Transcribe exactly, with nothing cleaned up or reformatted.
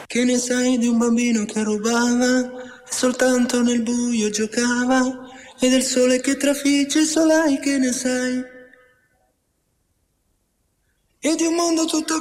Che ne sai di un bambino che rubava e soltanto nel buio giocava, e del sole che trafigge il solai, che ne sai? E di un mondo tutto